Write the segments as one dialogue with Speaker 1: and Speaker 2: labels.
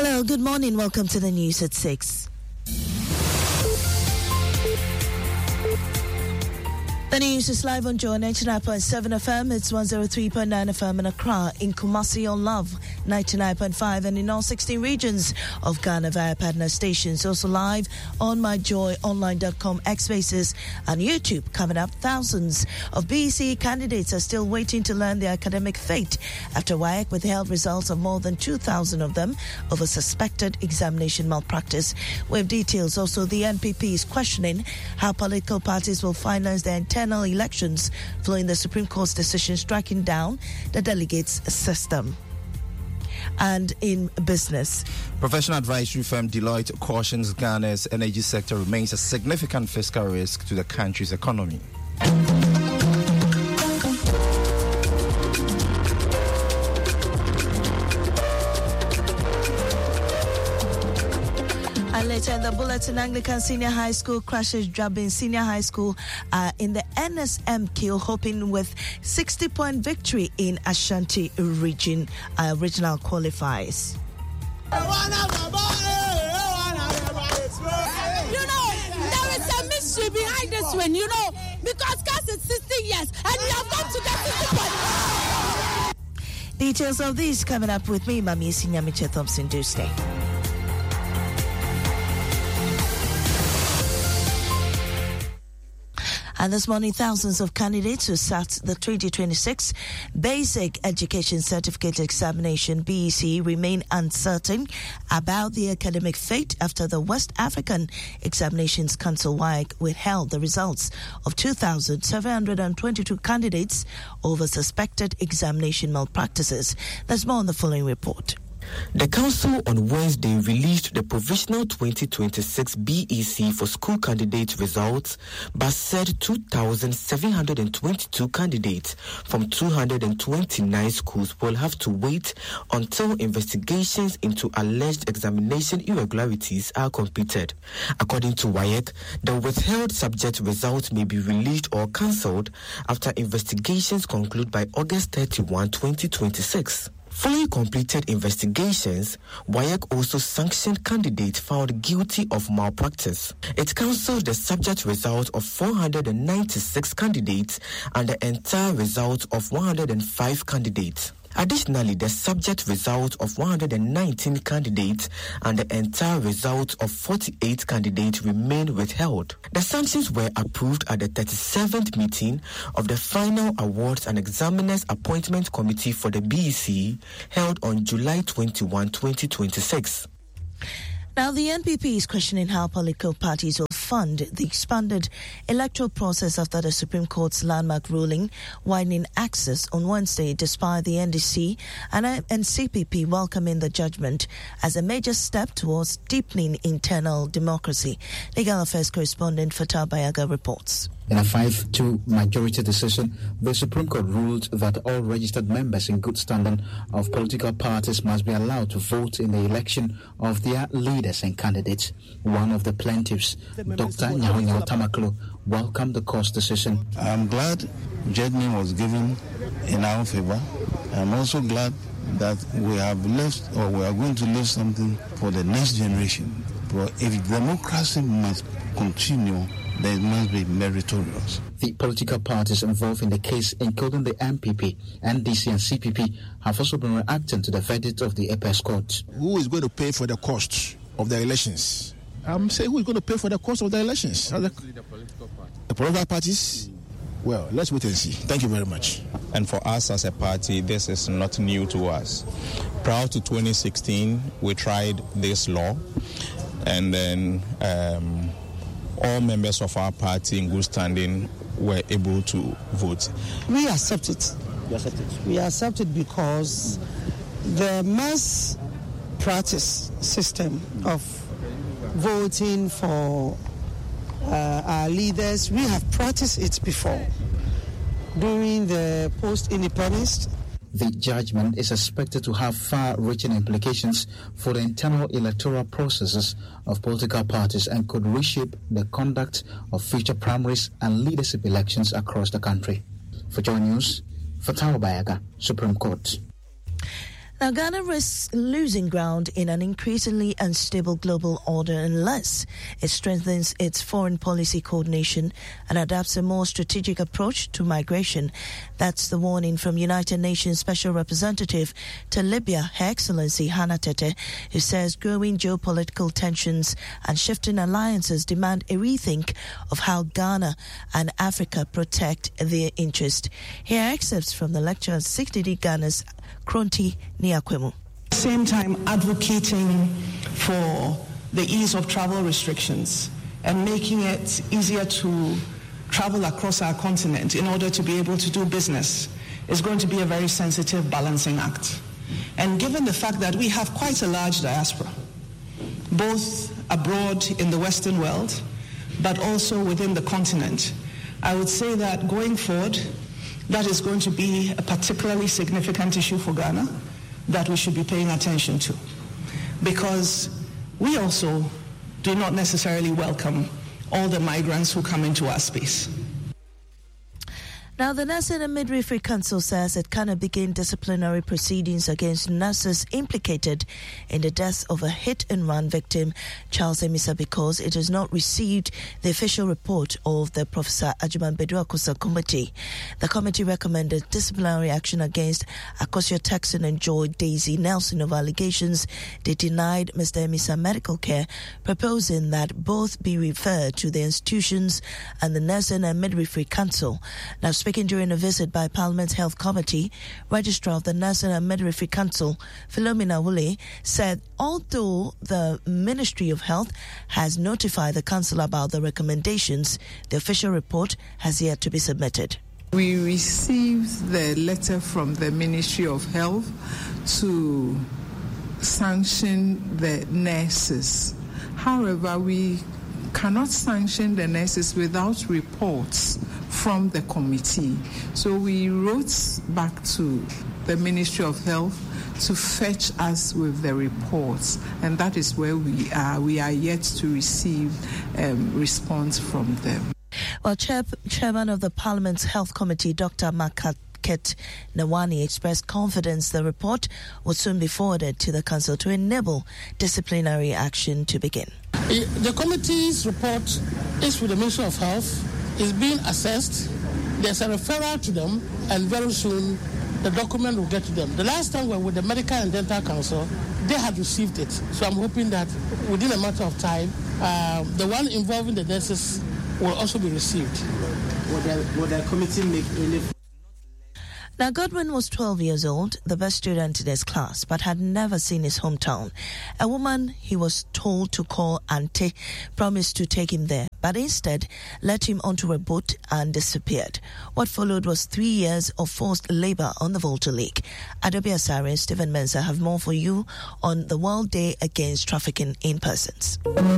Speaker 1: Hello, good morning. Welcome to the news at 6. The news is live on Joy 99.7 FM. It's 103.9 FM in Accra, in Kumasi on Love 99.5, and in all 16 regions of Ghana via partner stations. Also live on myjoyonline.com, X Spaces, and YouTube. Coming up, thousands of BEC candidates are still waiting to learn their academic fate after WAEC withheld results of more than 2,000 of them over suspected examination malpractice. We have details. Also, the NPP is questioning how political parties will finance their internal elections following the Supreme Court's decision striking down the delegates system. And in business,
Speaker 2: professional advisory firm Deloitte cautions Ghana's energy sector remains a significant fiscal risk to the country's economy.
Speaker 1: And later in the bulletin, Anglican Senior High School crashes Jabin Senior High School in the NSMQ, hoping with 60-point victory in Ashanti region regional qualifiers.
Speaker 3: You know, there is a mystery behind this one, because Cass is 60 years and you have come to get 60 points.
Speaker 1: Details of these coming up with me, Mami Sinyamiche Thompson Tuesday. And this morning, thousands of candidates who sat the 2026 Basic Education Certificate Examination BEC remain uncertain about the academic fate after the West African Examinations Council WAEC withheld the results of 2,722 candidates over suspected examination malpractices. There's more on the following report.
Speaker 4: The Council on Wednesday released the provisional 2026 BEC for school candidate results, but said 2,722 candidates from 229 schools will have to wait until investigations into alleged examination irregularities are completed. According to WAEC, the withheld subject results may be released or cancelled after investigations conclude by August 31, 2026. Following completed investigations, WAEC also sanctioned candidates found guilty of malpractice. It cancelled the subject result of 496 candidates and the entire result of 105 candidates. Additionally, the subject result of 119 candidates and the entire result of 48 candidates remained withheld. The sanctions were approved at the 37th meeting of the Final Awards and Examiners Appointment Committee for the BEC held on July 21, 2026.
Speaker 1: Now, the NPP is questioning how political parties will fund the expanded electoral process after the Supreme Court's landmark ruling widening access on Wednesday, despite the NDC and CPP welcoming the judgment as a major step towards deepening internal democracy. Legal Affairs correspondent Fatah Bayaga reports.
Speaker 5: In a 5-2 majority decision, the Supreme Court ruled that all registered members in good standing of political parties must be allowed to vote in the election of their leaders and candidates. One of the plaintiffs, Dr. Nyaho Tamaklo, welcomed the court's decision.
Speaker 6: I'm glad judgment was given in our favor. I'm also glad that we have left, or we are going to leave something for the next generation. But if democracy must continue, then it must be meritorious.
Speaker 5: The political parties involved in the case, including the MPP, NDC and CPP, have also been reacting to the verdict of the Apex Court.
Speaker 7: Who is going to pay for the cost of the elections? I'm saying who is going to pay for the cost of the elections? The political parties? Well, let's wait and see. Thank you very much.
Speaker 8: And for us as a party, this is not new to us. Prior to 2016, we tried this law, and then all members of our party in good standing were able to vote.
Speaker 9: We accept it. You accept it? We accept it because the mass practice system of voting for our leaders, we have practiced it before. During the post-independence,
Speaker 5: the judgment is expected to have far-reaching implications for the internal electoral processes of political parties and could reshape the conduct of future primaries and leadership elections across the country. For Joy News, Fatah Bayaga, Supreme Court.
Speaker 1: Now, Ghana risks losing ground in an increasingly unstable global order unless it strengthens its foreign policy coordination and adapts a more strategic approach to migration. That's the warning from United Nations Special Representative to Libya, Her Excellency Hannah Tete, who says growing geopolitical tensions and shifting alliances demand a rethink of how Ghana and Africa protect their interest. Here are excerpts from the lecture on 60D Ghana's Kronti Niakwemu.
Speaker 10: At the same time, advocating for the ease of travel restrictions and making it easier to travel across our continent in order to be able to do business is going to be a very sensitive balancing act. And given the fact that we have quite a large diaspora, both abroad in the Western world, but also within the continent, I would say that going forward, that is going to be a particularly significant issue for Ghana that we should be paying attention to, because we also do not necessarily welcome all the migrants who come into our space.
Speaker 1: Now, the Nursing and Midwifery Council says it cannot begin disciplinary proceedings against nurses implicated in the death of a hit-and-run victim, Charles Emisa, because it has not received the official report of the Professor Ajuman Bedu-Akosa Committee. The committee recommended disciplinary action against Akosua Texan and Joy Daisy Nelson of allegations they denied Mr. Emisa medical care, proposing that both be referred to the institutions and the Nursing and Midwifery Council. Now, speaking during a visit by Parliament's Health Committee, Registrar of the Nursing and Midwifery Council, Philomena Wule, said although the Ministry of Health has notified the Council about the recommendations, the official report has yet to be submitted.
Speaker 11: We received the letter from the Ministry of Health to sanction the nurses. However, we cannot sanction the nurses without reports from the committee. So we wrote back to the Ministry of Health to fetch us with the reports, and that is where we are. We are yet to receive response from them.
Speaker 1: Well, Chairman of the Parliament's Health Committee, Dr. Makat Nawani, expressed confidence the report will soon be forwarded to the Council to enable disciplinary action to begin.
Speaker 12: The committee's report is with the Ministry of Health, is being assessed, there's a referral to them, and very soon the document will get to them. The last time we were with the Medical and Dental Council, they had received it. So I'm hoping that within a matter of time, the one involving the nurses will also be received.
Speaker 13: Will the committee make any...
Speaker 1: Now, Godwin was 12 years old, the best student in his class, but had never seen his hometown. A woman he was told to call Auntie promised to take him there, but instead led him onto a boat and disappeared. What followed was 3 years of forced labor on the Volta Lake. Adobe Asari and Stephen Mensah have more for you on the World Day Against Trafficking in Persons.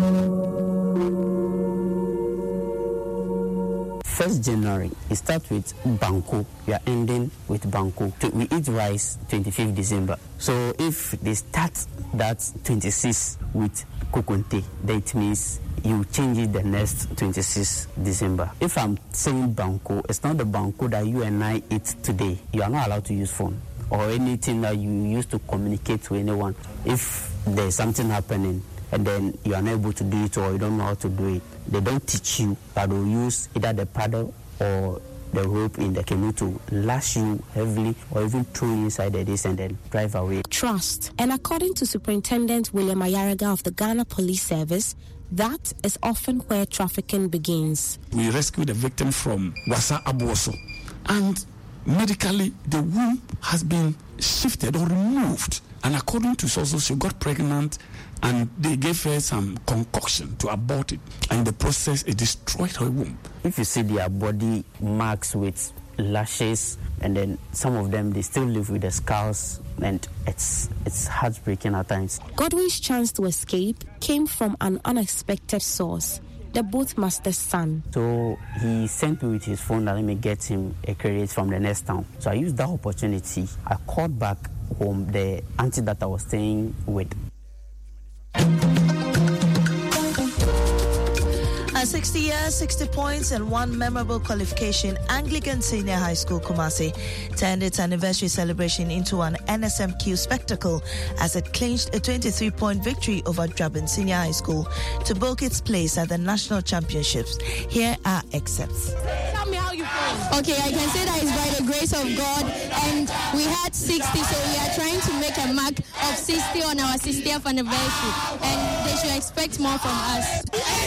Speaker 14: 1st January, it starts with Banku. We are ending with Banku. We eat rice 25th December. So if they start that 26 with Kokonte, that means you change it the next 26 December. If I'm saying Banku, it's not the Banku that you and I eat today. You are not allowed to use phone or anything that you use to communicate to anyone. If there's something happening, and then you are not able to do it or you don't know how to do it, they don't teach you, but they'll use either the paddle or the rope in the canoe to lash you heavily or even throw you inside the dish and then drive away.
Speaker 15: Trust. And according to Superintendent William Ayaraga of the Ghana Police Service, that is often where trafficking begins.
Speaker 16: We rescued the victim from Wasa Abuoso, and medically the womb has been shifted or removed. And according to sources, she got pregnant and they gave her some concoction to abort it. And in the process, it destroyed her womb.
Speaker 14: If you see their body marks with lashes, and then some of them, they still live with the scars, and it's heartbreaking at times.
Speaker 15: Godwin's chance to escape came from an unexpected source, the boatmaster's son.
Speaker 14: So he sent me with his phone that let me get him a credit from the next town. So I used that opportunity. I called back home the auntie that I was staying with.
Speaker 1: 60 years, 60 points, and one memorable qualification, Anglican Senior High School Kumasi turned its anniversary celebration into an NSMQ spectacle as it clinched a 23-point victory over Draben Senior High School to book its place at the National Championships. Here are excerpts.
Speaker 17: Tell me how you feel. Okay, I can say that it's by the grace of God, and we had 60, so we are trying to make a mark of 60 on our 60th anniversary, and they should expect more from us.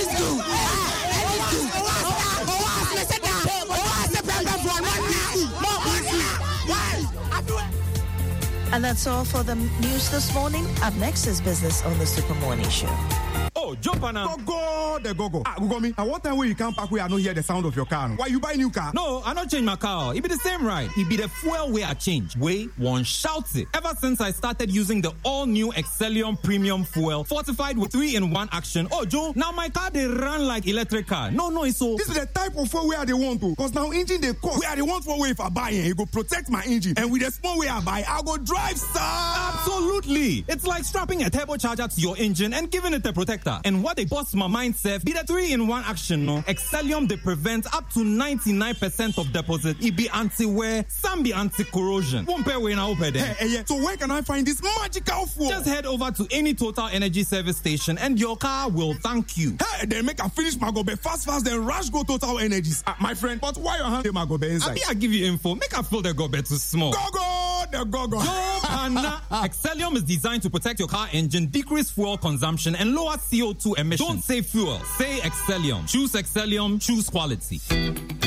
Speaker 1: And that's all for the news this morning. Up next is Business on the Super Morning Show.
Speaker 18: Oh, jump on now. Go. Gugomi, at what time will you come back where I don't hear the sound of your car? Why you buy new car?
Speaker 19: No, I don't change my car. It be the same ride. It be the fuel way I change. Way one shouts it. Ever since I started using the all-new Excellium Premium Fuel, fortified with 3-in-1 action. Oh, Joe, now my car, they run like electric car. No, it's so.
Speaker 18: This is the type of fuel where they want to. Because now engine, they cost. Where they want for way if I buy it, go protect my engine. And with the small way I buy, I go drive, sir.
Speaker 19: Absolutely. It's like strapping a turbocharger to your engine and giving it a protector. And what they bust my mind, Seth, be the 3-in-1 action, no? Excellium, they prevent up to 99% of deposit. It be anti-wear, some be anti-corrosion. Won't pay when I open there.
Speaker 18: Hey, so where can I find this magical fuel?
Speaker 19: Just head over to any Total Energy service station and your car will thank you.
Speaker 18: Hey, then make a finish my gobe fast, then rush go Total Energies. My friend, but why you hand my gobe inside?
Speaker 19: I give you info. Make a fill the gobe too small.
Speaker 18: The go-go.
Speaker 19: Excellium is designed to protect your car engine, decrease fuel consumption, and lower CO2 emissions. Don't say fuel, say Excellium. Choose Excellium, choose quality.